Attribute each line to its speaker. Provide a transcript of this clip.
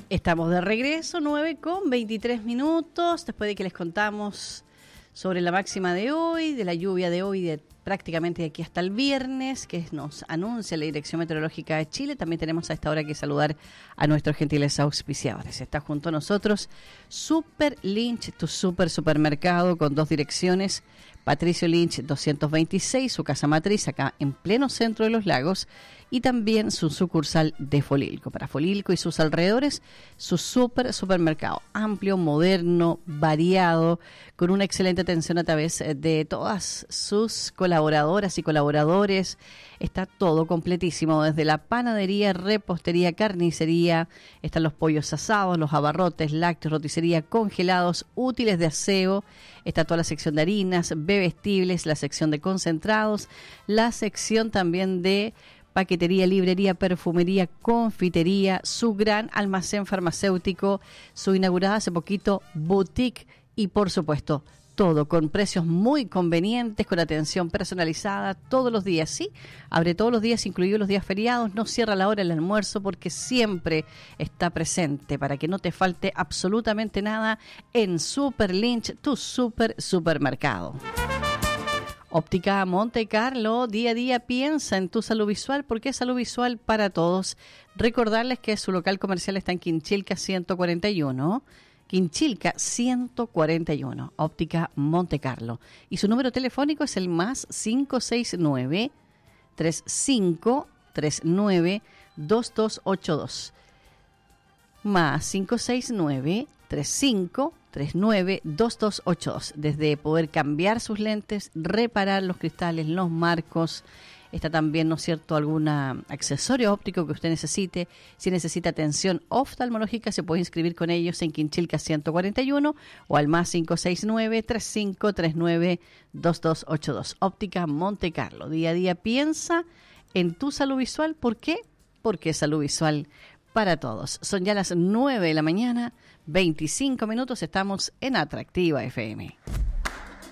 Speaker 1: Estamos de regreso, 9:23, después de que les contamos sobre la máxima de hoy, de la lluvia de hoy, de prácticamente de aquí hasta el viernes, que nos anuncia la Dirección Meteorológica de Chile. También tenemos a esta hora que saludar a nuestros gentiles auspiciadores. Está junto a nosotros Super Lynch, tu supermercado con 2 direcciones. Patricio Lynch 226, su casa matriz acá en pleno centro de Los Lagos, y también su sucursal de Folilco. Para Folilco y sus alrededores, su supermercado amplio, moderno, variado, con una excelente atención a través de todas sus colaboradoras y colaboradores. Está todo completísimo, desde la panadería, repostería, carnicería, están los pollos asados, los abarrotes, lácteos, roticería, congelados, útiles de aseo, está toda la sección de harinas, bebestibles, la sección de concentrados, la sección también de paquetería, librería, perfumería, confitería, su gran almacén farmacéutico, su inaugurada hace poquito boutique y por supuesto todo con precios muy convenientes, con atención personalizada todos los días, ¿sí? Abre todos los días, incluidos los días feriados, no cierra la hora del almuerzo porque siempre está presente para que no te falte absolutamente nada en Super Lynch, tu supermercado. Óptica Monte Carlo, día a día piensa en tu salud visual, porque es salud visual para todos. Recordarles que su local comercial está en Quinchilca 141. Quinchilca 141, Óptica Monte Carlo. Y su número telefónico es el más 569-3539-2282. Más 569-3539-2282. Desde poder cambiar sus lentes, reparar los cristales, los marcos. Está también, ¿no es cierto?, algún accesorio óptico que usted necesite. Si necesita atención oftalmológica, se puede inscribir con ellos en Quinchilca 141 o al más 569-3539-2282. Óptica Monte Carlo. Día a día piensa en tu salud visual. ¿Por qué? Porque es salud visual para todos. Son ya las 9 de la mañana, 25 minutos. Estamos en Atractiva FM.